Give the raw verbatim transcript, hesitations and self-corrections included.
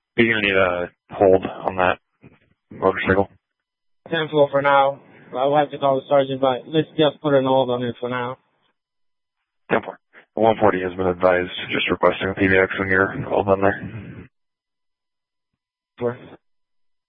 You're going to need a hold on that motorcycle. ten four for now. I'll have to call the sergeant, but let's just put an hold on it for now. ten four. one forty has been advised, just requesting a P B X when you're all done there. Sure.